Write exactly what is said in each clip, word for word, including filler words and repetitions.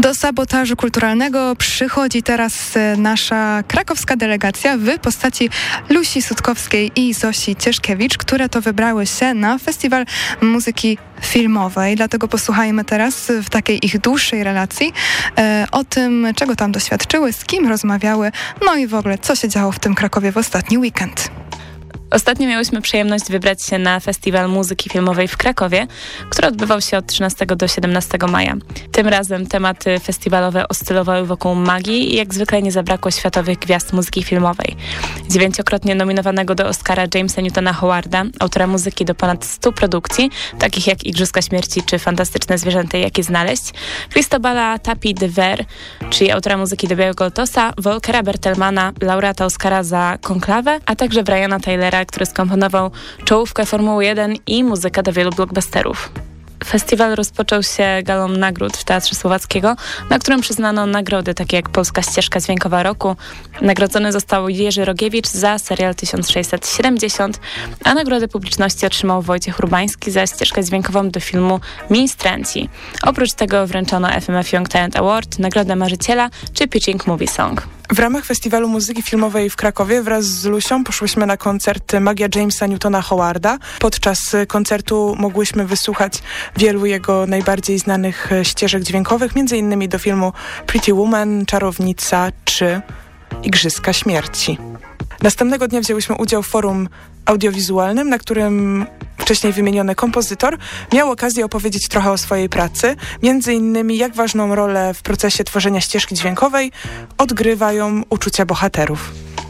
Do sabotażu kulturalnego przychodzi teraz nasza krakowska delegacja w postaci Lusi Sutkowskiej i Zosi Cieszkiewicz, które to wybrały się na Festiwal Muzyki Filmowej. Dlatego posłuchajmy teraz w takiej ich dłuższej relacji e, o tym, czego tam doświadczyły, z kim rozmawiały, no i w ogóle co się działo w tym Krakowie w ostatni weekend. Ostatnio miałyśmy przyjemność wybrać się na Festiwal Muzyki Filmowej w Krakowie, który odbywał się od trzynastego do siedemnastego maja. Tym razem tematy festiwalowe oscylowały wokół magii i jak zwykle nie zabrakło światowych gwiazd muzyki filmowej. Dziewięciokrotnie nominowanego do Oscara Jamesa Newtona Howarda, autora muzyki do ponad stu produkcji, takich jak Igrzyska Śmierci czy Fantastyczne Zwierzęta, jakie znaleźć, Cristobala Tapi de Ver, czyli autora muzyki do Białego Lotosa, Volkera Bertelmana, laureata Oscara za Konklawę, a także Briana Taylora, który skomponował czołówkę Formuły jeden i muzykę do wielu blockbusterów. Festiwal rozpoczął się galą nagród w Teatrze Słowackiego, na którym przyznano nagrody takie jak Polska Ścieżka Dźwiękowa Roku. Nagrodzony został Jerzy Rogiewicz za serial tysiąc sześćset siedemdziesiąt, a nagrodę publiczności otrzymał Wojciech Urbański za ścieżkę dźwiękową do filmu Ministranci. Oprócz tego wręczono F M F Young Talent Award, Nagrodę Marzyciela czy Pitching Movie Song. W ramach Festiwalu Muzyki Filmowej w Krakowie wraz z Lusią poszłyśmy na koncert Magia Jamesa Newtona Howarda. Podczas koncertu mogłyśmy wysłuchać wielu jego najbardziej znanych ścieżek dźwiękowych, między innymi do filmu Pretty Woman, Czarownica czy Igrzyska Śmierci. Następnego dnia wzięłyśmy udział w forum audiowizualnym, na którym wcześniej wymieniony kompozytor miał okazję opowiedzieć trochę o swojej pracy, między innymi jak ważną rolę w procesie tworzenia ścieżki dźwiękowej odgrywają uczucia bohaterów.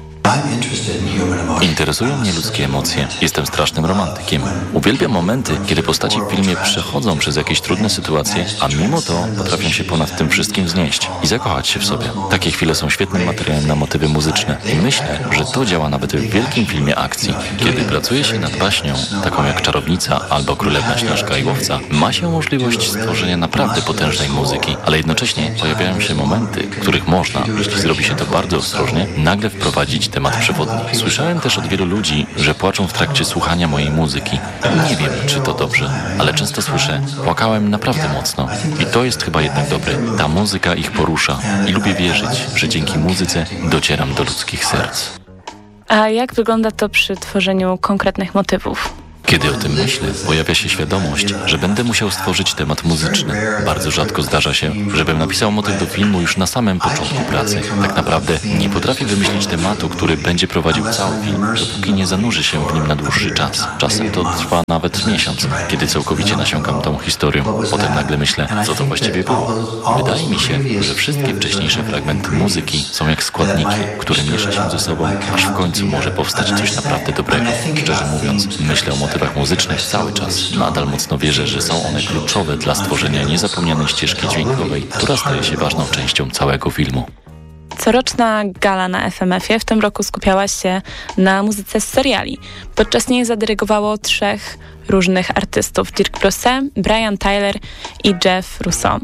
Interesują mnie ludzkie emocje. Jestem strasznym romantykiem. Uwielbiam momenty, kiedy postaci w filmie przechodzą przez jakieś trudne sytuacje, a mimo to potrafią się ponad tym wszystkim wznieść i zakochać się w sobie. Takie chwile są świetnym materiałem na motywy muzyczne i myślę, że to działa nawet w wielkim filmie akcji. Kiedy pracuje się nad baśnią, taką jak Czarownica albo Królewna Śnieżka i Łowca, ma się możliwość stworzenia naprawdę potężnej muzyki, ale jednocześnie pojawiają się momenty, w których można, jeśli zrobi się to bardzo ostrożnie, nagle wprowadzić temat przewodni. Słyszałem też od wielu ludzi, że płaczą w trakcie słuchania mojej muzyki. Nie wiem, czy to dobrze, ale często słyszę, płakałem naprawdę mocno. I to jest chyba jednak dobre. Ta muzyka ich porusza i lubię wierzyć, że dzięki muzyce docieram do ludzkich serc. A jak wygląda to przy tworzeniu konkretnych motywów? Kiedy o tym myślę, pojawia się świadomość, że będę musiał stworzyć temat muzyczny. Bardzo rzadko zdarza się, żebym napisał motyw do filmu już na samym początku pracy. Tak naprawdę nie potrafię wymyślić tematu, który będzie prowadził cały film, dopóki nie zanurzy się w nim na dłuższy czas. Czasem to trwa nawet miesiąc, kiedy całkowicie nasiąkam tą historią. Potem nagle myślę, co to właściwie było. Wydaje mi się, że wszystkie wcześniejsze fragmenty muzyki są jak składniki, które miesza się ze sobą, aż w końcu może powstać coś naprawdę dobrego. Szczerze mówiąc, myślę o motywach muzycznych cały czas. Nadal mocno wierzę, że są one kluczowe dla stworzenia niezapomnianej ścieżki dźwiękowej, która staje się ważną częścią całego filmu. Coroczna gala na F M F-ie w tym roku skupiała się na muzyce z seriali. Podczas niej zadyrygowało trzech różnych artystów: Dirk Brosset, Brian Tyler i Jeff Russo.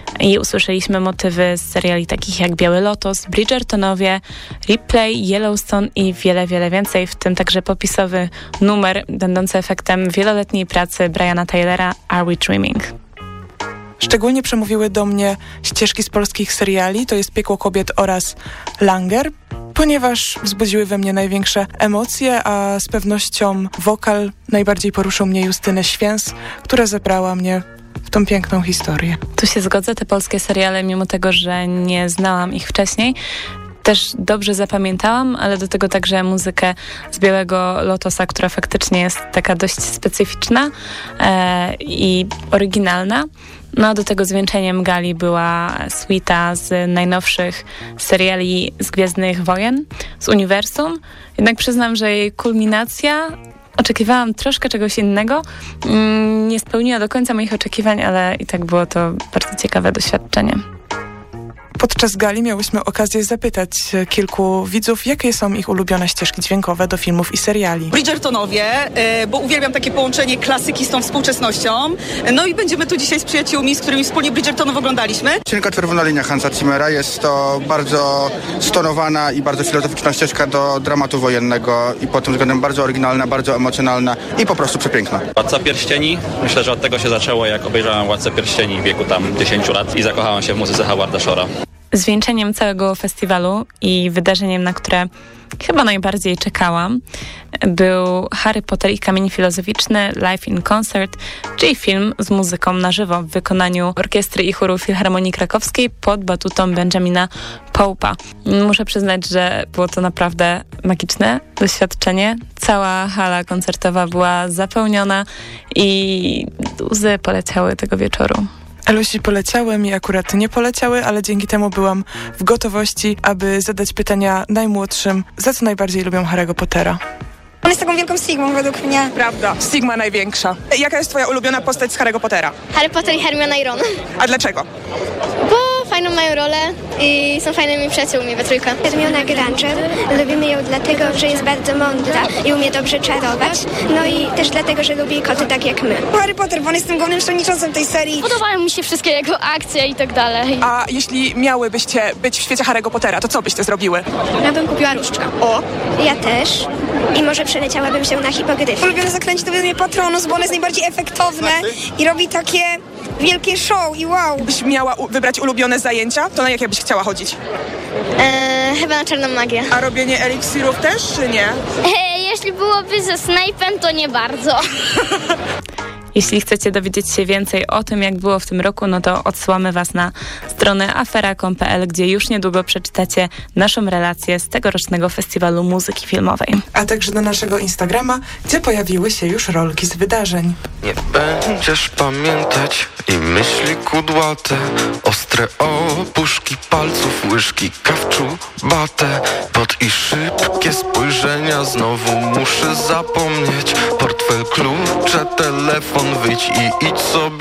I usłyszeliśmy motywy z seriali takich jak Biały Lotos, Bridgertonowie, Ripley, Yellowstone i wiele, wiele więcej, w tym także popisowy numer będący efektem wieloletniej pracy Briana Taylora Are We Dreaming? Szczególnie przemówiły do mnie ścieżki z polskich seriali, to jest Piekło Kobiet oraz Langer, ponieważ wzbudziły we mnie największe emocje, a z pewnością wokal najbardziej poruszył mnie Justynę Święs, która zebrała mnie w tą piękną historię. Tu się zgodzę, te polskie seriale, mimo tego, że nie znałam ich wcześniej, też dobrze zapamiętałam, ale do tego także muzykę z Białego Lotosa, która faktycznie jest taka dość specyficzna e, i oryginalna. No a do tego zwieńczeniem gali była suita z najnowszych seriali z Gwiezdnych Wojen, z uniwersum. Jednak przyznam, że jej kulminacja, oczekiwałam troszkę czegoś innego, nie spełniła do końca moich oczekiwań, ale i tak było to bardzo ciekawe doświadczenie. Podczas gali miałyśmy okazję zapytać kilku widzów, jakie są ich ulubione ścieżki dźwiękowe do filmów i seriali. Bridgertonowie, bo uwielbiam takie połączenie klasyki z tą współczesnością. No i będziemy tu dzisiaj z przyjaciółmi, z którymi wspólnie Bridgertonów oglądaliśmy. Cienka czerwona linia Hansa Zimmera. Jest to bardzo stonowana i bardzo filozoficzna ścieżka do dramatu wojennego i pod tym względem bardzo oryginalna, bardzo emocjonalna i po prostu przepiękna. Władca Pierścieni. Myślę, że od tego się zaczęło, jak obejrzałem Władcę Pierścieni w wieku tam dziesięciu lat i zakochałem się w muzyce Howarda Shore'a. Zwieńczeniem całego festiwalu i wydarzeniem, na które chyba najbardziej czekałam, był Harry Potter i Kamień Filozoficzny Live in Concert, czyli film z muzyką na żywo w wykonaniu orkiestry i chóru Filharmonii Krakowskiej pod batutą Benjamina Pope'a. Muszę przyznać, że było to naprawdę magiczne doświadczenie. Cała hala koncertowa była zapełniona i łzy poleciały tego wieczoru. Elusi, poleciały mi akurat nie poleciały, ale dzięki temu byłam w gotowości, aby zadać pytania najmłodszym, za co najbardziej lubią Harry'ego Pottera. On jest taką wielką Sigmą według mnie. Prawda, Sigma największa. Jaka jest twoja ulubiona postać z Harry'ego Pottera? Harry Potter i Hermiona i Ron. A dlaczego? Bo fajną mają rolę i są fajnymi przyjaciółmi we trójkę. Hermiona Granger. Lubimy ją dlatego, że jest bardzo mądra i umie dobrze czarować. No i też dlatego, że lubi koty tak jak my. Harry Potter, bo on jest tym głównym przewodniczącym tej serii. Podobają mi się wszystkie jego akcje i tak dalej. A jeśli miałybyście być w świecie Harry'ego Pottera, to co byście zrobiły? Ja bym kupiła różdżkę. O! Ja też. I może przeleciałabym się na hipogryfie. Ulubione zaklęcie to będzie Patronus, bo ono jest najbardziej efektowne i robi takie wielkie show i wow. Byś miała u- wybrać ulubione zajęcia, to na jakie byś chciała chodzić? Eee, chyba na czarną magię. A robienie eliksirów też, czy nie? E, jeśli byłoby ze Snape'em, to nie bardzo. Jeśli chcecie dowiedzieć się więcej o tym, jak było w tym roku, no to odsyłamy Was na stronę afera kropka com kropka pe el, gdzie już niedługo przeczytacie naszą relację z tegorocznego Festiwalu Muzyki Filmowej. A także na naszego Instagrama, gdzie pojawiły się już rolki z wydarzeń. Nie będziesz pamiętać i myśli kudłate, ostre opuszki palców, łyżki kawczu, batę, pot i szybkie spojrzenia. Znowu muszę zapomnieć portfel, klucze, telefon, wyjdź i idź sobie.